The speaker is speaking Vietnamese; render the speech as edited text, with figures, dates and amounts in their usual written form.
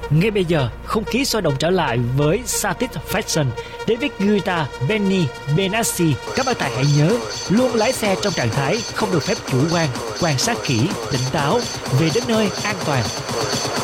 Ngay bây giờ, không khí sôi động trở lại với Satisfaction đến với guitar Benny Benassi. Các bạn tài hãy nhớ luôn lái xe trong trạng thái không được phép chủ quan, quan sát kỹ, tỉnh táo về đến nơi an toàn.